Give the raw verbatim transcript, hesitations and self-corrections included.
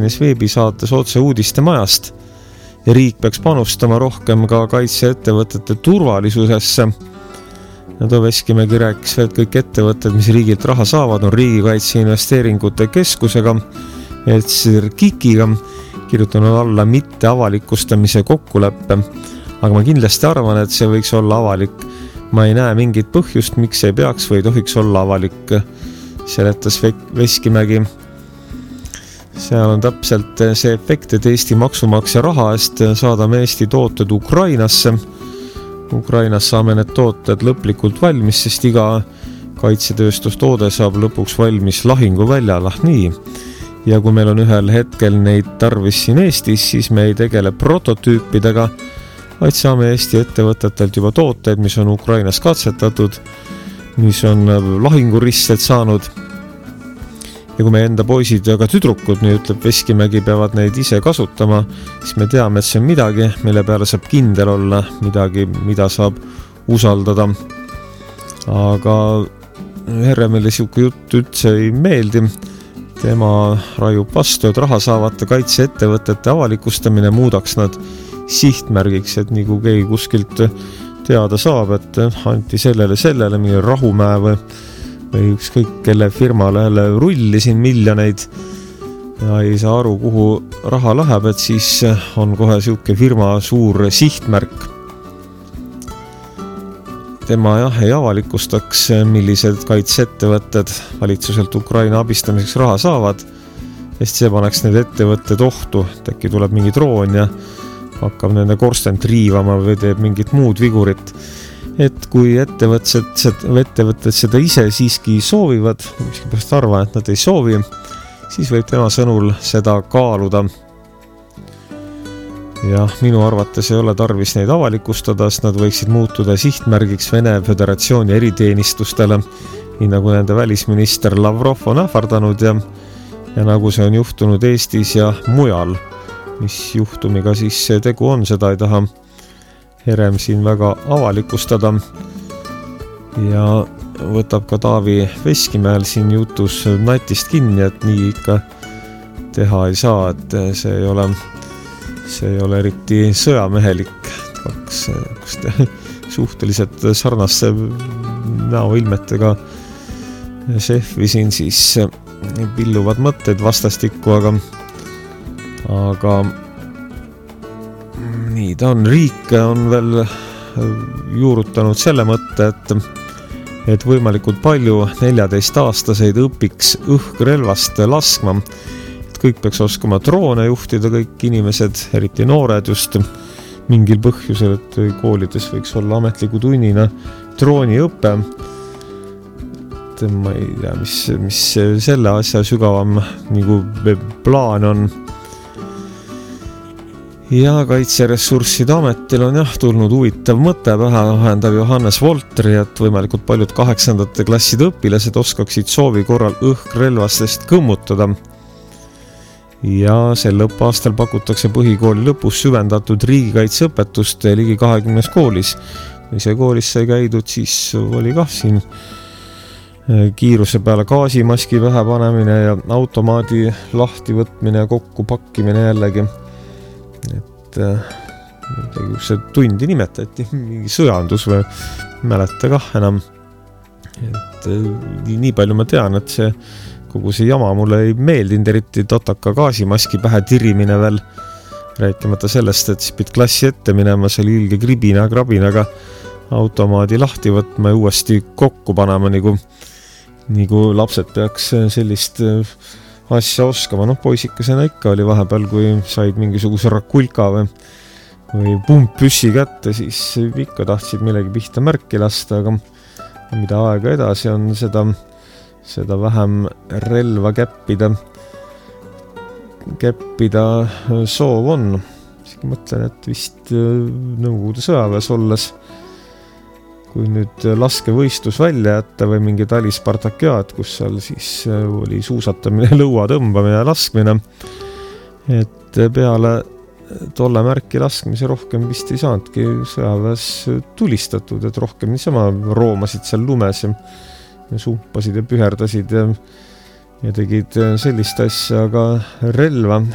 esines veebisaates Otse uudiste majast ja riik peaks panustama rohkem ka kaitseettevõtete turvalisusesse. Too Veskimägi rääkis, et kõik ettevõtted, mis riigilt raha saavad, on riigikaitse investeeringute keskusega, et KIK-iga kirjutanud alla mitte avalikustamise kokkuleppe. Aga ma kindlasti arvan, et see võiks olla avalik. Ma ei näe mingit põhjust, miks ei peaks või tohiks olla avalik, seletas Veskimägi. Seal on täpselt see efekt, et Eesti maksumaksja raha eest saadame Eesti tooted Ukrainasse. Ukrainas saame need tooted lõplikult valmis, sest iga kaitsetööstustoode saab lõpuks valmis lahinguväljal. Nii. Ja kui meil on ühel hetkel neid tarvis siin Eestis, siis me ei tegele prototüüpidega, vaid saame Eesti ettevõtetelt juba tooteid, mis on Ukrainas katsetatud, mis on lahinguristed saanud. Ja kui me enda poisid ja ka tüdrukud, nii ütleb Veskimägi, peavad neid ise kasutama, siis me teame, et see on midagi, mille peale saab kindel olla, midagi, mida saab usaldada. Aga Herremile siuke jutt üldse ei meeldi. Tema rajub vastu, et raha saavate kaitseettevõtete avalikustamine muudaks nad sihtmärgiks, et nii kui keegi kuskilt teada saab, et anti sellele sellele mingi Rahumäe või või ükskõik kelle firmale jälle rullisin miljoneid ja ei saa aru, kuhu raha läheb, et siis on kohe siuke firma suur sihtmärk. Tema jah ei avalikustaks, millised kaitseettevõtted valitsuselt Ukraina abistamiseks raha saavad, sest see paneks need ettevõtted ohtu, et äkki tuleb mingi droon ja hakkab nende korstent riivama või teeb mingit muud vigurit. Et kui ettevõtted, ettevõtted seda ise siiski soovivad, miskipärast arvan, et nad ei soovi, siis võib tema sõnul seda kaaluda. Ja minu arvates ei ole tarvis neid avalikustada, sest nad võiksid muutuda sihtmärgiks Vene Föderatsiooni eriteenistustele, nii nagu nende välisminister Lavrov on ähvardanud ja, ja nagu see on juhtunud Eestis ja mujal. Mis juhtumiga siis tegu on, seda ei taha Herem siin väga avalikustada ja võtab ka Taavi Veskimäel siin jutus natist kinni, et nii ikka teha ei saa, et see ei ole, see ei ole eriti sõjamehelik. Kaks suhteliselt sarnasse näoilmetega šehvisin, siis pilluvad mõtted vastastikku, aga, aga nii ta on. Riik on veel juurutanud selle mõtte, et, et võimalikult palju neljateist-aastaseid õpiks õhkrelvast laskma. Et kõik peaks oskama droone juhtida, kõik inimesed, eriti noored just mingil põhjusel, et koolides võiks olla ametliku tunnina drooniõpe. Et ma ei tea, mis, mis selle asja sügavam nagu plaan on. Ja Kaitseressursside ametil on jah tulnud huvitav mõte, pähe vahendab Johannes Voltri, et võimalikult paljud kaheksandate klasside õpilased oskaksid soovi korral õhkrelvastest kõmmutada. Ja sel õppeaastal pakutakse põhikooli lõpus süvendatud riigikaitseõpetust ligi kahekümnes koolis. Kui see koolis sai käidud, siis oli kah siin kiiruse peale gaasimaski pähe panemine ja automaadi lahti võtmine ja kokku pakkimine jällegi. Et see tundi nimetati, mingi sõjandus või mäleta kah enam. Et nii palju ma tean, et see kogu see jama mulle ei meeldinud, eriti totaka gaasimaski pähe tirimine veel, rääkimata sellest, et siis pid klassi ette minema, see oli ilge kribina krabinaga automaadi lahti võtma ja uuesti kokku panema, nagu, nagu lapsed peaks sellist asja oskama. Noh, poisikesena ikka oli vahepeal, kui said mingisuguse rakulka või, või pumppüssi kätte, siis ikka tahtsid millegi pihta märki lasta, aga mida aega edasi on, seda, seda vähem relva käppida, käppida soov on. Isegi mõtlen, et vist Nõukogude sõjaväes olles, kui nüüd laskevõistlus välja jätta või mingi talispartakiaat, kus seal siis oli suusatamine, lõua tõmbamine ja laskmine, et peale tolle märki laskmise rohkem vist ei saanudki sõjaväes tulistatud, et rohkem niisama roomasid seal lumes ja sumpasid ja püherdasid ja, ja tegid sellist asja, aga relva